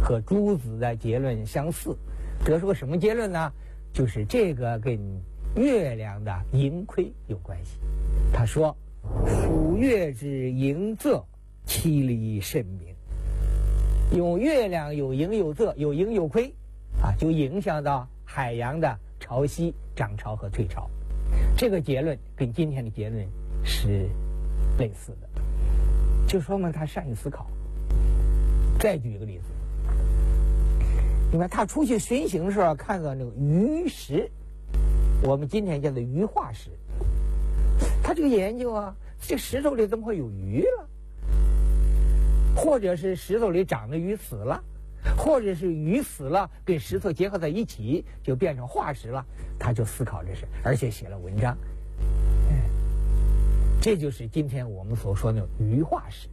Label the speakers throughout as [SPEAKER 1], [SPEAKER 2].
[SPEAKER 1] 和朱子的结论相似，得出个什么结论呢？就是这个跟月亮的盈亏有关系。他说：“数月之盈仄，其理甚明。”用月亮有盈有仄，有盈有亏，就影响到海洋的潮汐、涨潮和退潮。这个结论跟今天的结论是类似的，就说明他善于思考。再举一个例子，你看他出去巡行的时候看到那个鱼石，我们今天叫做鱼化石。他这个研究这石头里怎么会有鱼了？或者是石头里长的鱼死了，或者是鱼死了跟石头结合在一起就变成化石了。他就思考这事，而且写了文章。这就是今天我们所说的鱼化石。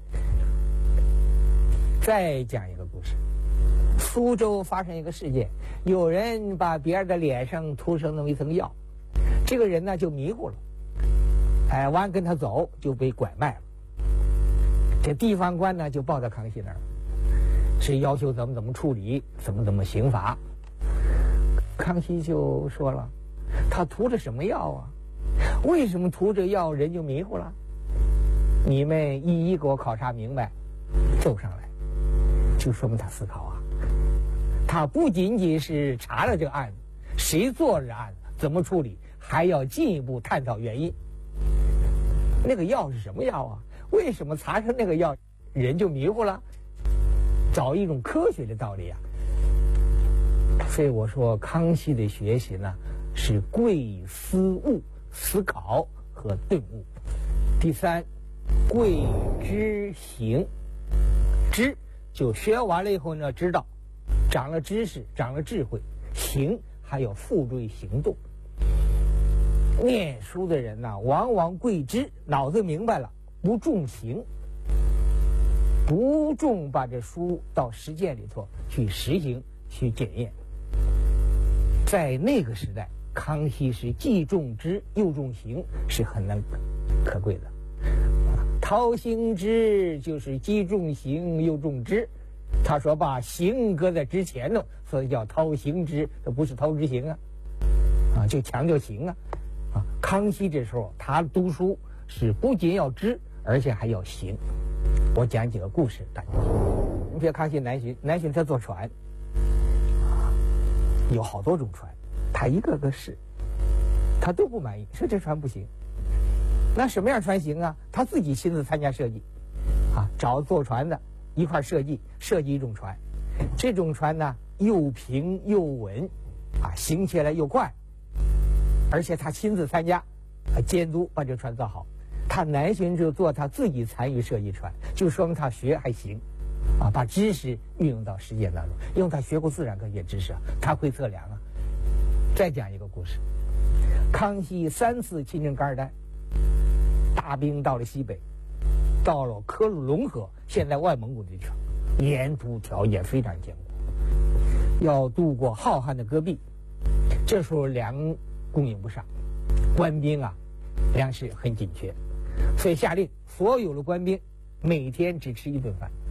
[SPEAKER 1] 再讲一个故事，苏州发生一个事件，有人把别人的脸上涂上那么一层药，这个人呢就迷糊了，完跟他走就被拐卖了。这地方官呢就报到康熙那儿，是要求怎么处理，怎么刑罚。康熙就说了，他涂着什么药啊？为什么涂这药人就迷糊了？你们一一给我考察明白，奏上来。就说明他思考他不仅仅是查了这个案子，谁做这案子，怎么处理，还要进一步探讨原因。那个药是什么药为什么查出那个药人就迷糊了？找一种科学的道理所以我说康熙的学习呢是贵思悟，思考和顿悟。第三，贵知行。知就学完了以后呢，知道长了知识，长了智慧，行还要付诸于行动。念书的人往往贵知，脑子明白了，不重行，不重把这书到实践里头去实行，去检验。在那个时代，康熙是既重知又重行，是很难可贵的。陶行知就是既重行又重知，他说把行搁在之前呢，所以叫陶行知，这不是陶之行就强调行康熙这时候他读书是不仅要知，而且还要行。我讲几个故事，大家听。你比如康熙南巡他坐船有好多种船，他一个个试，他都不满意，说这船不行。那什么样船行他自己亲自参加设计找坐船的一块设计一种船，这种船呢又平又稳行起来又快，而且他亲自参加监督把这船造好。他南巡就做他自己参与设计船，就说明他学还行把知识运用到实践当中，因为他学过自然科学知识他会测量再讲一个故事，康熙3次亲征噶尔丹，大兵到了西北，到了科鲁龙河，现在外蒙古地区，沿途条件非常艰苦，要渡过浩瀚的戈壁。这时候粮供应不上，官兵粮食很紧缺，所以下令所有的官兵每天只吃1顿饭。